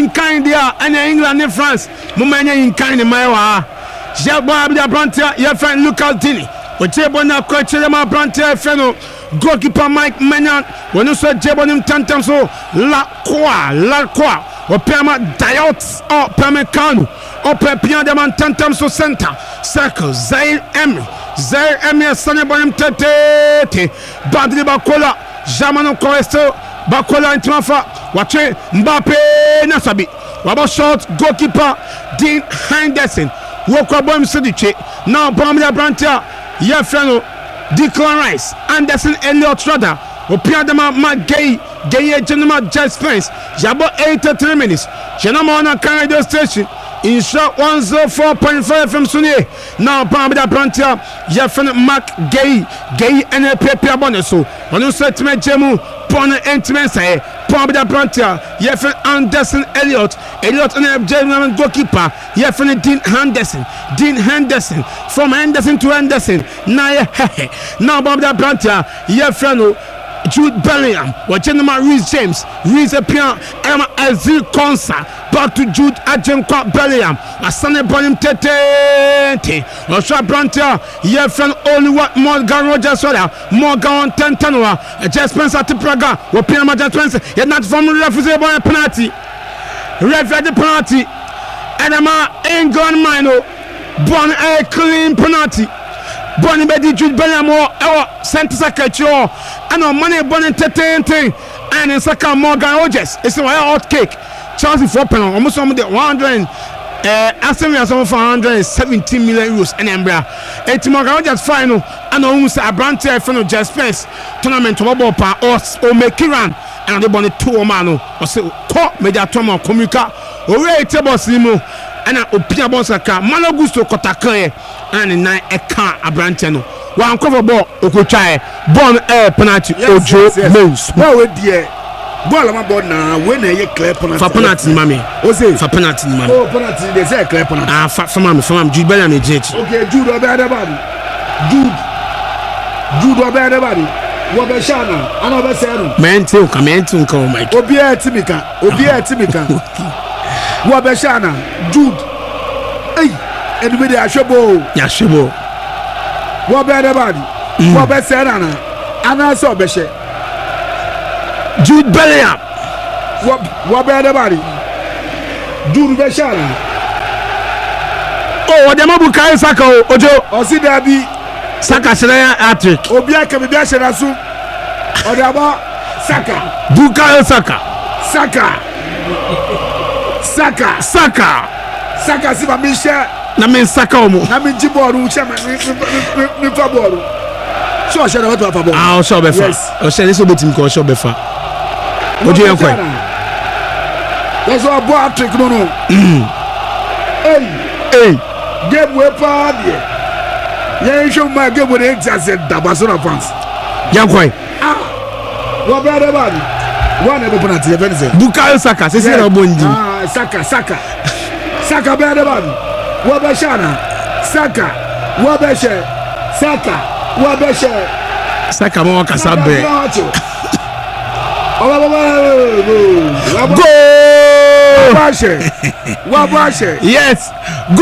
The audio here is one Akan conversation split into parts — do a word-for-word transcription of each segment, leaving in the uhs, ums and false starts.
in kind there and England and France. Mumanya in kind in my wa. Jabba the Brantia, your friend Lucas Dini. But Jabona coach my Brantia Feno. Goalkeeper Mike Maignan. When you saw Jabonim Tantam so La Croix, La Croix. Or Perma Diot or Permecano. Or Perpian de Mantantam so center. Circle Zaire Emery. Zaire Emery Sonny Bonim Tete. Badri Bakola. Jamano Coresto. Bakola in Trafa. Watch it. Mbappe Nasabi. Wabo shot goalkeeper Dean Henderson. Woko Bom Sidiche. Now Pamela Brantia. Yefreno. Declan Rice. Anderson Elliott Schroeder. Opiadama Magay. Gaye Genoma Jazz Spence. Jabo eighty-three minutes. Genoma on a radio station. In shot one oh four point five from Sunny. Now Pamela Brantia. Yefreno Mac Gay. Gay and a Pepe Aboneso. When you said to me, Jemu. Pona Entmensa, Pamela Brantia, Yefren Anderson Elliott, Elliott and a German goalkeeper, Yefren Dean Henderson, Dean Henderson, from Henderson to Henderson, Naya Hehe, now Pamela Brantia, Yefren Jude Bellingham, or General Reece James, Reece Appian, Emma Azil Konsa, back to Jude Adjun Bellingham, a Sunday Bonim Tete, or Sha Brantia, Yefren only what Morgan Rogers, Morgan Tentanua, a Jess Spencer to Praga, or Pima Spencer, yet not from the referee by a penalty. Referee the penalty, and a man England Mino, born a clean penalty. Bonnie Betty Jude Bellingham or Santa Sakacho, and on money bonnet thing, and in Saka Morgan Rogers. It's a hot cake. Chelsea for penal, almost on the one hundred. Uh, Aston Villa for one hundred seventeen million euros and Embra. It's Morgan Rogers final, and almost a brand tear from Jazz Spence tournament to Bobo Pa or Mekiran, and the bonnet two Mano or so caught Media Tomo Communica or table Simo. And I opia Bonsaka, Malo Gusto Kotakre, and in nine a car a branteno. One cover ball, Okuchai, born air penalty, Ojo, Moose. No, dear. Ball on board now, when I clear penalty. For penalty, mammy. Ose, for penalty, mammy. Oh, penalty, they say clear penalty. Ah, for mammy, for mammy, Jude Bellingham, J. Okay, Jude, obey the body. Jude, Jude, obey the body. Wobbe Shana, another seven. Man, too, come in to come, Mike. Obia Timika, Obia Timika. Wobbe Shana, Jude. Hey, and with the Ashabo. Yashabo. Wobbe the body. Wobbe Serana. Anna Sobeshe. Jude Bellingham. Wobbe the body. Jude Beshana. Oh, the Mabukai Saka, Ojo. Osidabi. Saka Serena Attic. Obia Kabashanasu. Odaba Saka. Bukayo Saka. Saka. Saka. Saka. Saka Siba Misha. Namin Sakamu. Namin Jiboru, Chairman, Nifaboru. So I shall have a ball. I'll show Befa. I'll say this will be Tim Call Show Befa. What do you think? That's our boy trick, no, no. Hey, hey, get way party. Yeah, show my game with eggs as a Dabasona fans. Yankoi. Ah, what about the body? One of the penalty, Bukayo Saka, c'est ça, Bondi. Ah, Saka, Saka. Saka, bear the body. Wabashana, Saka, Wabashe, Saka, Wabashe, Saka, Moka Sabe. Go! Wabashe, Wabashe. Yes, go!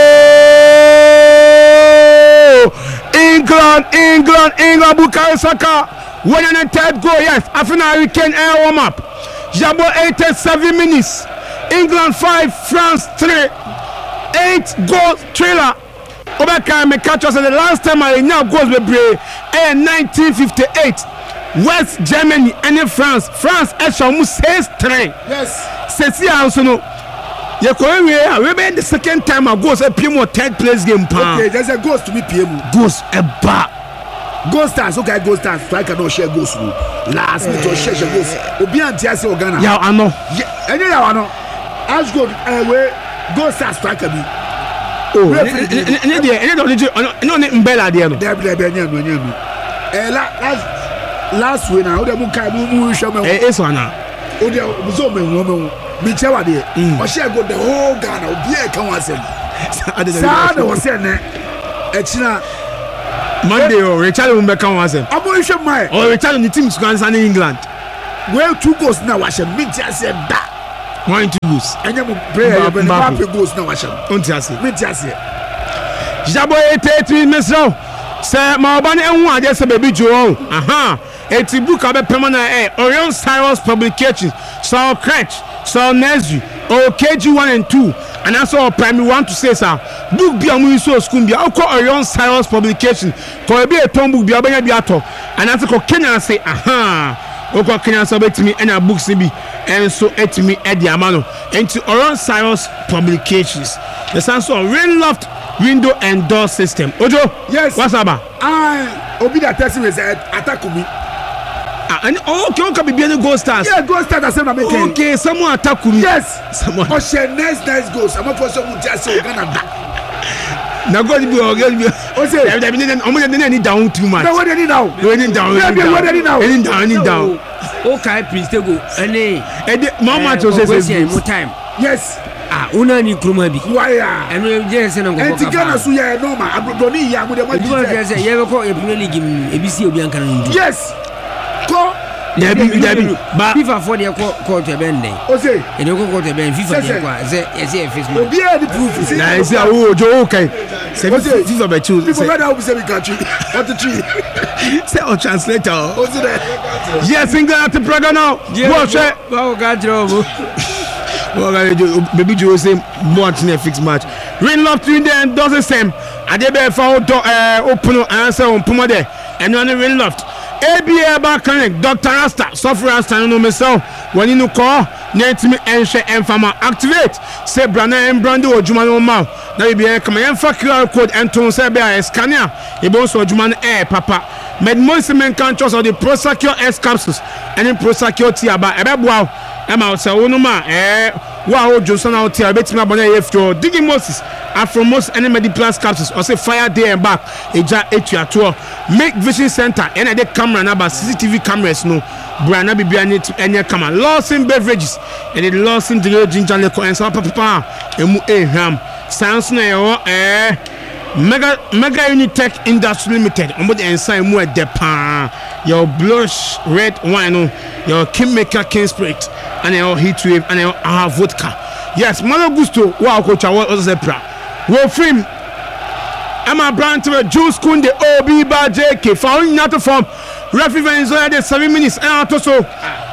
England, England, England, Bukayo Saka. One and a third goal, yes. After we can air warm up. Jabo eighty-seven minutes. England five, France three. Eight goals trailer. Obaka me catch us the last time I now goals we break in nineteen fifty-eight. West Germany and France. France extra almost says three. Yes. Sesi also no. You go we we be the second time I goals a P M O third place game pa. Okay, there's a ghost to me P M O. Goals a ba. Ghost stars, okay, ghost stars. Try cannot share ghost. Last minute or share ghost. Obi antiase Ghana. Yeah, I know. Yeah, any I know. As good away. Go start striker bi. Oh, any there, any don't no no mbela there no. There be there be no no. Eh last last week na o dey mu kai mu mu hwe me. Eh eso na. O dey so me wo me. Mi che wa there. O share go the whole Ghana obi e kan wa sem. Sa na wo se ne. E china Monday o Richard mo be kan wa sem. Abo hwe mai. O Richard ni team squad in England. Well two goals na wa she mi ti ase da. one two goals anya mo prayer you be Mbappe goals na wa sham onti ase me ti ase Jabo eighty-three mesro say ma oba na ehun ade say baby jo aha eti book abe permanent eh Orion Cyrus Publications so crutch so nursery o K G one and two and also primary one to say sir book bi amu so school bi akọ Orion Cyrus Publications ko be a ton book bi abanya bi ato and also ko Kenya say aha oko Kenya so betimi ena books bi enso etimi e di amano enti Orion Cyrus Publications the sense of Rainloft window and door system Ojo yes what's up ah obi that test me say attack me ah and okay okay be any goal stars yeah goal stars that say na make okay someone attack me yes someone oh she nice nice goals am for so much just say Ghana na god be o god be o say dem dem omo dem dey down too much no what dey now we dey down we dey now we dey down we dey down okay Prince Tego ene e dey more match o say say more time yes ah una ni kroma bi why ah eno je se na ngoko ka Ghana so ya normal abrodoni ya mo dem ma je se ye ko e Premier League ebisi obi ankan ndu yes ko ya bi ya bi ba FIFA for de ko ko to ben den o say e de ko ko to ben FIFA de ko se e se face obi e di proof na e say o Ojo okay say FIFA be choose people better hope say we country what the tree say o translator o say that yes England at Praga now go share ba o ga job well baby Joe say want na fix match Rainloft in there doesn't same adebe for uh open answer on pomo there and on Rainloft A B A ba clinic Doctor Rasta software Rasta no me so when you call net me enhwe enfama activate say brand and brand ojuma no ma na be come enfa Q R code enton say be a scanner e bon so ojuma no eh papa medmosi men kan trust of the Prosecure S capsules and in Prosecure ti aba e be boa e ma say wonuma eh wa o Johnson out here betima bonya yefto Digi Moses Afromos any Mediplus capsules or say fire day and back eja etuato make vision center and the camera na ba C C T V cameras no brana bibia net enye camera Lawson beverages and the Lawson the ginger leko and so papa emu eham sans na yo eh mega mega Unitech Industry Limited on the inside mu de pa your blush red wine no your Kingmaker King Spirit and your heat wave and your ah vodka yes Malo Gusto wa coach what was the pra we film Emma Brandt Juice Kunde Obi ba J K found not to form referee Venezuela de seven minutes and out so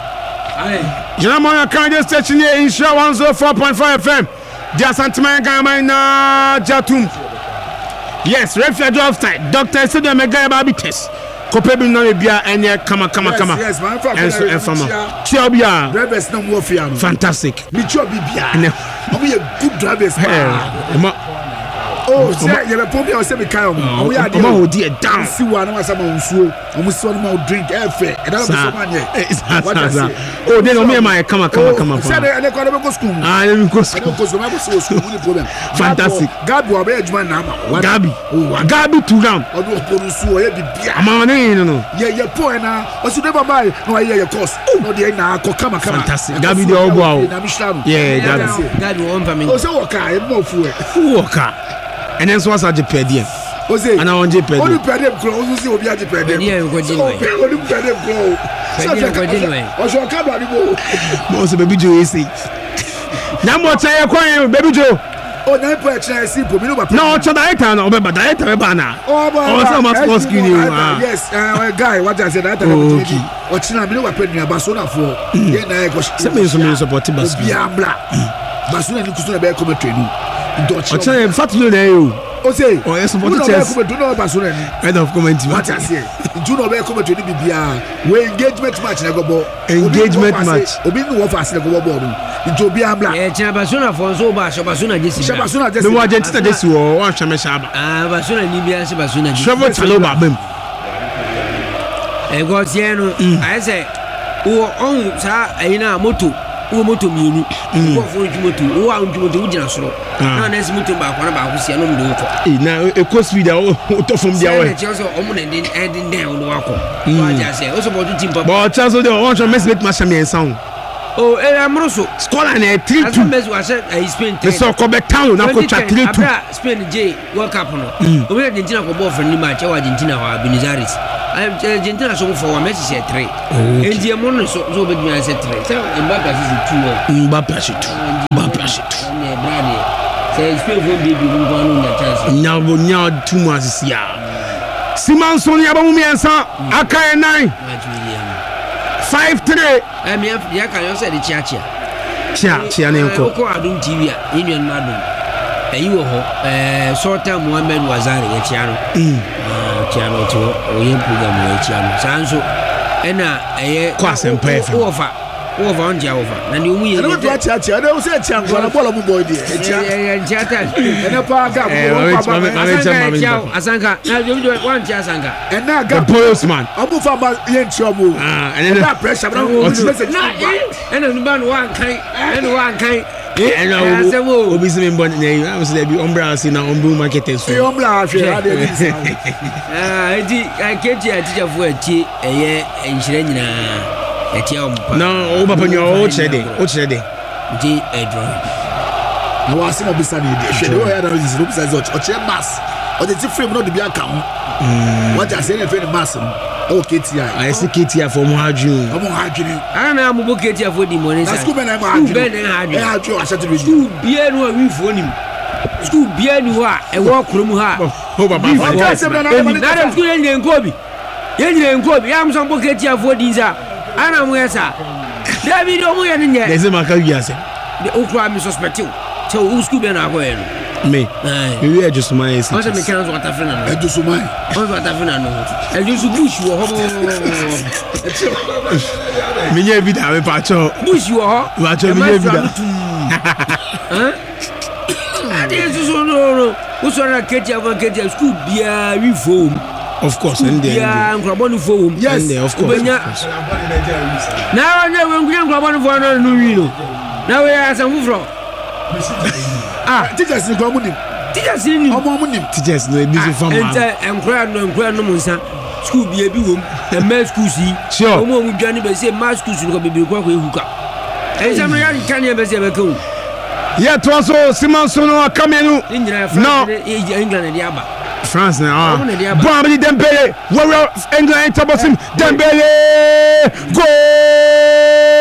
Janamona Kanye station here in Share one oh four point five F M dia sentiment gama na Jatum yes referee do offside Doctor said mega ba test Kopebi no bia enye kama kama kama yes man for enso enfama Chiobia drivers no mo fia no fantastic mi Chiobia bia omo ye good drivers ma oh say you be problem say me kai omo we are there omo hold it down see one na sama nsuo omo see one ma drink efe e da be so man here oh then omo ma kama kama kama say they go go school ah let me go school go school go school no problem fantastic Gabi obe ejuma na ma Gabi Gabi to down odo oporu nsuo ye bibia ama ne no no ye ye po na osu de baba no ye ye course no de na ko kama kama fantastic Gabi de obo yeah Gabi Gabi won pa me o se woka e mo fu e woka and then so was a jepedia o se and I want jepedia o du pede kro o se obi a jepedia dia ko jini we o du pede kro dia ko jini we o so ka ba ni bo mo se baby Joe say na mo tell you kwan baby Joe o na po e chere si po mi no ba no o tell director na o be director be ba na o so much sports screen you yes uh guy what I said that opportunity o chere mi no ba pe nuaba so na fo ye na e go se me so me support Basco bia bla Basco ni kuso na be come training o chere fatu na you o say o yes support chess do no Basco ni head of comment what I say do no be come training bibia we engagement match na go bo engagement match obi no wo fast na go bo no njo bia bla eh chena Basuna fonso ba so Basuna jesi ba Basuna jesi me wa Argentina jesi wo wa hweme shaba ah Basuna ni bia se Basuna jesi travel talo ba bam e go tie no ai say wo on sa ayina moto wo moto mienu ko fo moto wo an moto wo gina soro na na esi moto ba kwa na ba ko sia no mdo ko eh na e ko speed o to from dia we se che so o mo na den den den wo wako wa ja se o so bo team papa but chance o de o want Messi make match me ensan oh eh amroso score na three two Messi wa se Spain te so ko be town na ko cha three two Spain J World Cup no o be Argentina ko bo for ni match wa Argentina wa Buenos Aires Argentina so for one Messi say three. And the money so so big me say three. So Mbappe is two. Mbappe is two. Mbappe is two. Ne brother. Say Spain for baby we go on the chance. Now now two months here. Simonson yabamu miensa aka nine. five three. I mean ya kan you say the chia chia. Chia chia ne nko. Ko adum T V a inu en adum. Eyi wo ho eh Sultan Muhammad Wazari ya chia no. Mm. Ah chia no to oye program ya chia no. Sanso ena eye kwasem perfect. Wo fa wo fa onja wo fa. Na ni omu ye. Na wo chia chia na wo say chia nko na ball mu boy dey. Chia eh chia ta. Ena pa ga mo Asanka na jo jo wan chia Asanka. Ena ga postman. Obu fa ba ye nchi obu. Ah ena pressure na wo message. Ena nuba no wan kan. Ena wan kan. And now, Obi Simon Bonnet, I was there, Umbra, Sina, Umbu marketers. Umbra, I can't teacher for a tea, a year, and Shrena, a tea. No, over upon your old shady, old shady. Tea, a drawing. I was in a beside you. She know where there is room size or chair mass, or the frame not to be account. What I say, a friend of mass. Oh, Katie, I see Katie from Haju. I'm Haju. I don't know how to Katie for the money. School Ben and Haju. I said to be school, beer, no, we phone him. School, beer, no, a walk room. Oh, Baba, that's a school in Kobe. Yen Kobe, I'm some Katie for these. I don't know where, sir. David, don't wait in there. There's a Macarias. The Okra is suspected. So, who's school Ben are going? Me, you are just my age. What's the mechanics? What I've done? I do so my. What I've done? I do so bush you. Me never be that pacho. Bush you are. Pacho me never be that. Huh? I did so no. Who's on a Katie of a Katie school? Be we foam. Of course, and there. Yeah, I'm Crabon foam. Yes, of course. Now I know when we are Crabon for no no. Now we are some from. Ah, teachers in Gomuni. Teachers in Gomuni. Teachers no busy farm. And crowd no crowd no monsa. School be a big room. The mass school see. Sure. Omo mu Johnny be say mass school should be kwa kwa huka. And some young can you be say be come. Yeah, to also Simonson no kamenu. No, England and Yaba. France now. Bombali Dembele. Warrior England enter boxing. Dembele. Goal.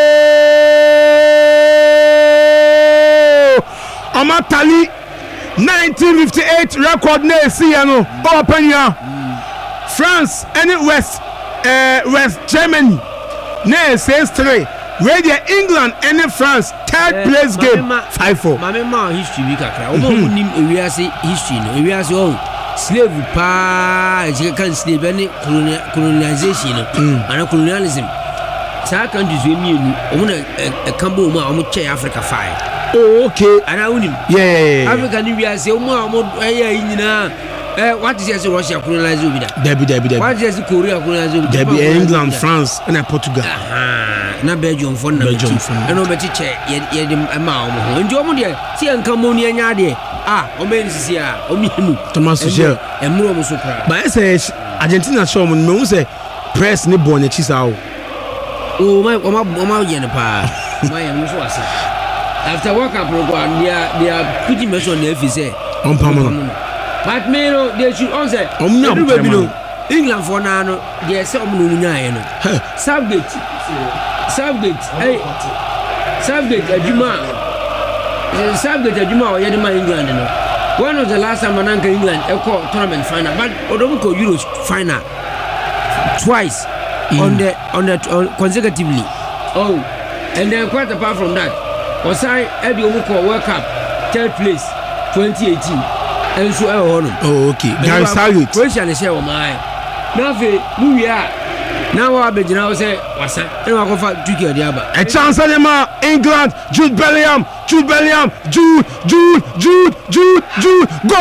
Amatali nineteen fifty-eight record na esi ya no open ya France and West uh, West Germany na says three radio England and France third place game five four. Mama ma history bi kakra omo nim ewiase history no ewiase o slave pa e kan slave any colonization no and colonialism sa countries we mienu omo na e kambo mu a omo che Africa five. Oh, okay. And I wouldn't. Yeah. Africa, we are saying, what is this Russia colonize over there? Debbie, Debbie, Debbie. What is Korea colonize over there? Debbie, England, France, and Portugal. Ah, na Belgium for Belgium for. I know better check. Yet, yet, a mouth. And Germany, see, and come on, yadi. Ah, Omen is here. Omen, Thomas Michel, and more so proud. But I say, Argentina show me, no say, press ni born a chisao. Oh, my, my, my, Yenapa. My, I'm so sad. After World Cup program, they are they are putting measure on the F C. On permanent. But me no, they should also. England for now, they say I'm no nyaya no. Southgate, Southgate, hey, Southgate, Ajuma, Southgate, Ajuma, or Yedema England no. When was the last time Mananka England a tournament final? But Odomko Euros final twice mm. on the on the on consecutively. Oh, and then quite apart from that. Was I at the World Cup third place twenty eighteen and so on. Oh, okay. Gary Southgate. Question is here, my. Now, we are now. I bet you now say, what's that? And I go for Turkey or the other. A chance of them, England, Jude Bellingham, Jude Bellingham, Jude, Jude, Jude, Jude, Jude, goal!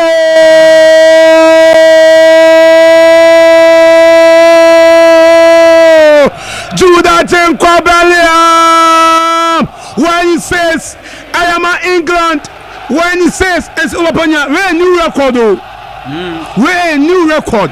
Jude Atenkwa Bellingham! When he says, I am an England, when he says, it's Obapanya, we're a new record, though. Mm. We're a new record.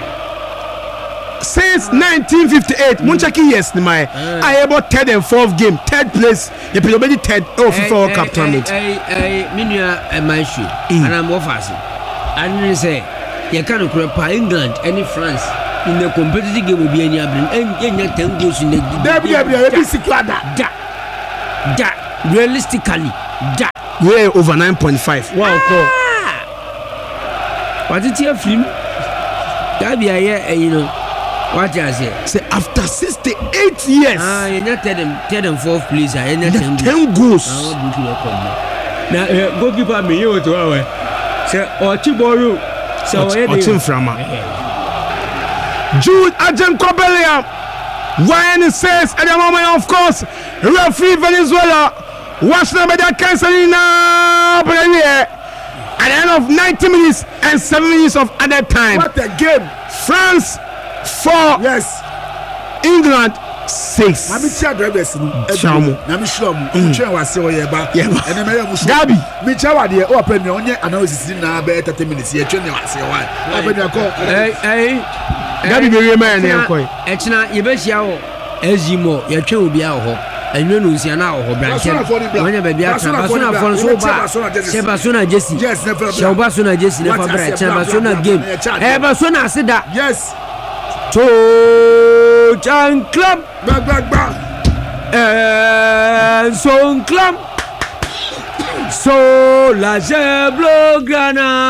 Since nineteen fifty-eight, Munchaki, yes, my I about third and fourth game, third place, the already third of FIFA World Cup tournament. I, I, Minya, and my shoe, and I'm more fast. And they say, you can't grab England, any France, in the competitive game will be any abrin and ten goals in the da da realistically da yeah over nine point five wow call what did you film that be a year you know what I say say after sixty-eight years ah you not tell them tell them fourth place I not ten goals now goalkeeper me you to our say Ochiboru so Ochin Frama Jude Ajenkobeliam Ryan says at the moment of course referee Venezuela watch number that canceling now at the end of ninety minutes and seven minutes of added time. What a game! France four yes England six. I'm sure drivers Chamu. I'm sure I'm sure I see you ba. And I'm Gabi. Me chawa de o open me onye analysis na be thirty minutes here train you see why. Open your call. Hey hey. Gabi be we man na koy. E china ye be hia wo Ezimo ye twa obi a ho. Enwe no nsia na ho branche. Onye be bia tra Basona for so ba. Se Basona Jesse. Yes, never. Se Basona Jesse never branch. Basona game. Eh Basona asida. Yes. To Jan Club. Bang bang bang. Eh son club. So la Blaugrana.